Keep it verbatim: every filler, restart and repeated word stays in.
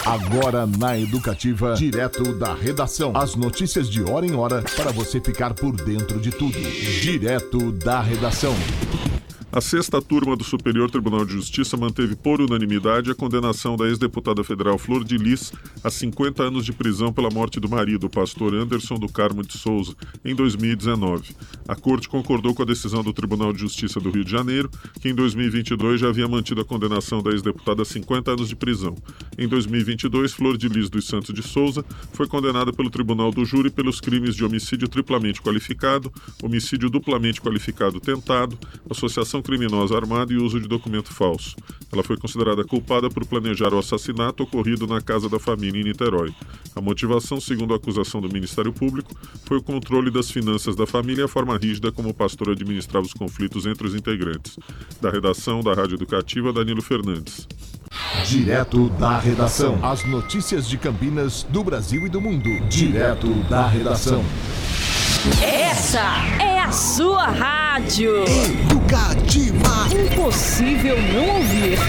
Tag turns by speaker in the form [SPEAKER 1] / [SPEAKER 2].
[SPEAKER 1] Agora na Educativa, direto da redação. As notícias de hora em hora para você ficar por dentro de tudo. Direto da redação.
[SPEAKER 2] A sexta turma do Superior Tribunal de Justiça manteve por unanimidade a condenação da ex-deputada federal Flor de Lis a cinquenta anos de prisão pela morte do marido, o pastor Anderson do Carmo de Souza, em dois mil e dezenove. A Corte concordou com a decisão do Tribunal de Justiça do Rio de Janeiro, que em dois mil e vinte e dois já havia mantido a condenação da ex-deputada a cinquenta anos de prisão. Em dois mil e vinte e dois, Flor de Lis dos Santos de Souza foi condenada pelo Tribunal do Júri pelos crimes de homicídio triplamente qualificado, homicídio duplamente qualificado tentado, associação criminosa armada e uso de documento falso. Ela foi considerada culpada por planejar o assassinato ocorrido na casa da família em Niterói. A motivação, segundo a acusação do Ministério Público, foi o controle das finanças da família e a forma rígida como o pastor administrava os conflitos entre os integrantes. Da redação da Rádio Educativa, Danilo Fernandes.
[SPEAKER 1] Direto da redação. As notícias de Campinas, do Brasil e do mundo. Direto da redação.
[SPEAKER 3] Essa é a sua rádio
[SPEAKER 1] Educativa.
[SPEAKER 3] Impossível não ouvir.